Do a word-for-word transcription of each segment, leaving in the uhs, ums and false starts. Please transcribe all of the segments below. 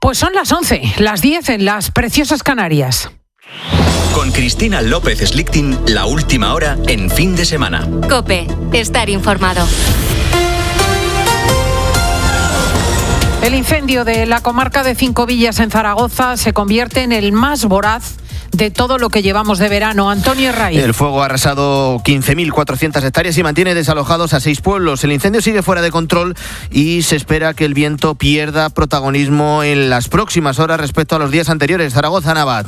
Pues son las once, las diez en las preciosas Canarias. Con Cristina López Slichting, la última hora en Fin de Semana. COPE, estar informado. El incendio de la comarca de Cinco Villas en Zaragoza se convierte en el más voraz de todo lo que llevamos de verano. Antonio Herray. El fuego ha arrasado quince mil cuatrocientas hectáreas y mantiene desalojados a seis pueblos. El incendio sigue fuera de control y se espera que el viento pierda protagonismo en las próximas horas respecto a los días anteriores. Zaragoza, Navad.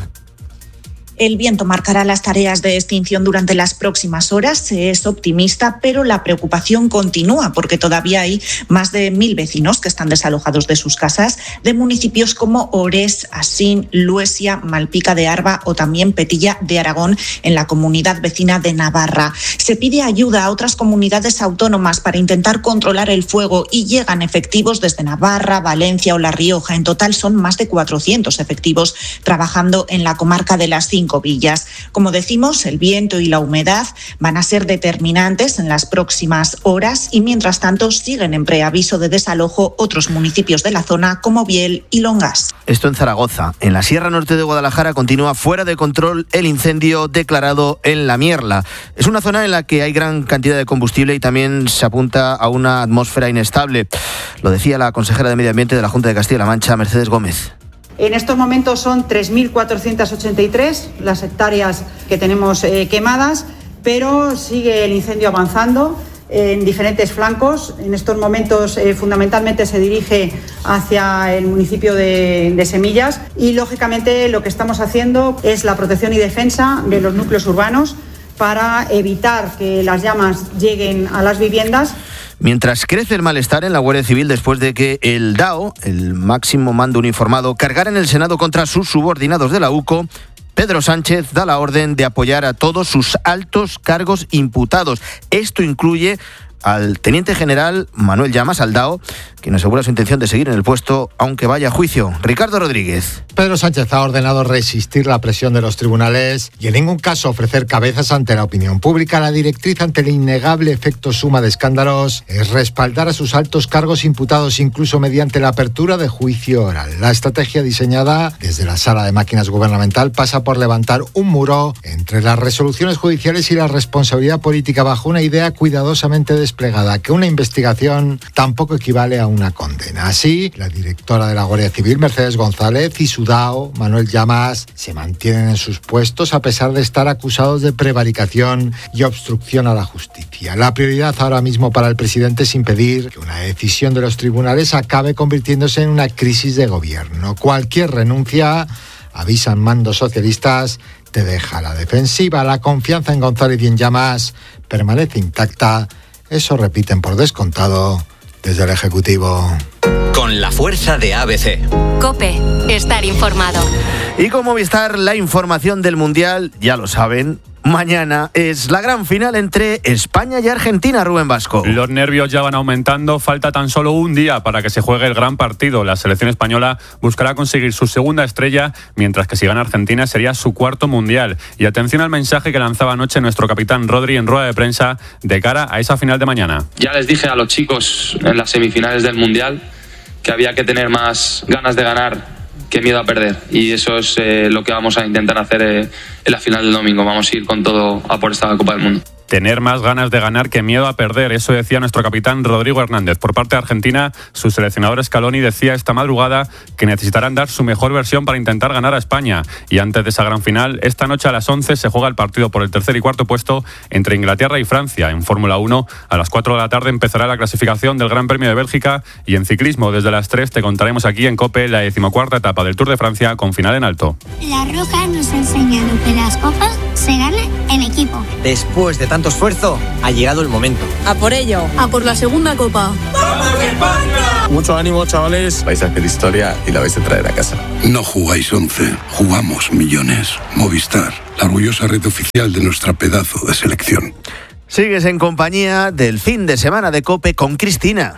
El viento marcará las tareas de extinción durante las próximas horas. Se es optimista, pero la preocupación continúa porque todavía hay más de mil vecinos que están desalojados de sus casas de municipios como Orés, Asín, Luesia, Malpica de Arba o también Petilla de Aragón en la comunidad vecina de Navarra. Se pide ayuda a otras comunidades autónomas para intentar controlar el fuego y llegan efectivos desde Navarra, Valencia o La Rioja. En total son más de cuatrocientos efectivos trabajando en la comarca de las Cinco Villas. Como decimos, el viento y la humedad van a ser determinantes en las próximas horas y mientras tanto siguen en preaviso de desalojo otros municipios de la zona como Biel y Longas. Esto en Zaragoza. En la Sierra Norte de Guadalajara continúa fuera de control el incendio declarado en La Mierla. Es una zona en la que hay gran cantidad de combustible y también se apunta a una atmósfera inestable. Lo decía la consejera de Medio Ambiente de la Junta de Castilla-La Mancha, Mercedes Gómez. En estos momentos son tres mil cuatrocientas ochenta y tres las hectáreas que tenemos eh, quemadas, pero sigue el incendio avanzando en diferentes flancos. En estos momentos eh, fundamentalmente se dirige hacia el municipio de, de Semillas y lógicamente lo que estamos haciendo es la protección y defensa de los núcleos urbanos para evitar que las llamas lleguen a las viviendas. Mientras crece el malestar en la Guardia Civil después de que el D A O, el máximo mando uniformado, cargara en el Senado contra sus subordinados de la U C O, Pedro Sánchez da la orden de apoyar a todos sus altos cargos imputados. Esto incluye al teniente general Manuel Llamas, al D A O, quien asegura su intención de seguir en el puesto aunque vaya a juicio. Ricardo Rodríguez. Pedro Sánchez ha ordenado resistir la presión de los tribunales y en ningún caso ofrecer cabezas ante la opinión pública. La directriz ante el innegable efecto suma de escándalos es respaldar a sus altos cargos imputados incluso mediante la apertura de juicio oral. La estrategia diseñada desde la Sala de Máquinas Gubernamental pasa por levantar un muro entre las resoluciones judiciales y la responsabilidad política bajo una idea cuidadosamente desplegada, que una investigación tampoco equivale a una condena. Así, la directora de la Guardia Civil, Mercedes González, y su D A O, Manuel Llamas, se mantienen en sus puestos a pesar de estar acusados de prevaricación y obstrucción a la justicia. La prioridad ahora mismo para el presidente es impedir que una decisión de los tribunales acabe convirtiéndose en una crisis de gobierno. Cualquier renuncia, avisan mandos socialistas, te deja a la defensiva. La confianza en González y en Llamas permanece intacta. Eso repiten por descontado desde el Ejecutivo. Con la fuerza de A B C. COPE, estar informado. Y con Movistar, la información del Mundial, ya lo saben, mañana es la gran final entre España y Argentina, Rubén Vasco. Los nervios ya van aumentando, falta tan solo un día para que se juegue el gran partido. La selección española buscará conseguir su segunda estrella, mientras que si gana Argentina sería su cuarto Mundial. Y atención al mensaje que lanzaba anoche nuestro capitán Rodri en rueda de prensa de cara a esa final de mañana. Ya les dije a los chicos en las semifinales del Mundial que había que tener más ganas de ganar que miedo a perder, y eso es eh, lo que vamos a intentar hacer eh, en la final del domingo. Vamos a ir con todo a por esta Copa del Mundo. Tener más ganas de ganar que miedo a perder, eso decía nuestro capitán Rodrigo Hernández. Por parte de Argentina, su seleccionador Scaloni decía esta madrugada que necesitarán dar su mejor versión para intentar ganar a España. Y antes de esa gran final, esta noche a las once se juega el partido por el tercer y cuarto puesto entre Inglaterra y Francia. En Fórmula uno, a las cuatro de la tarde empezará la clasificación del Gran Premio de Bélgica, y en ciclismo, desde las tres, te contaremos aquí en COPE la decimocuarta etapa del Tour de Francia con final en alto. La Roja nos ha enseñado que las copas se ganan en equipo. Después de tanto esfuerzo, ha llegado el momento. A por ello. A por la segunda copa. ¡Vamos España! Mucho ánimo, chavales. Vais a hacer historia y la vais a traer a casa. No jugáis once, jugamos millones. Movistar, la orgullosa red oficial de nuestra pedazo de selección. Sigues en compañía del fin de semana de COPE con Cristina.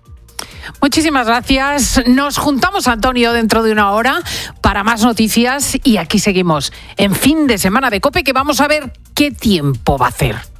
Muchísimas gracias. Nos juntamos, Antonio, dentro de una hora para más noticias y aquí seguimos en fin de semana de COPE, que vamos a ver qué tiempo va a hacer.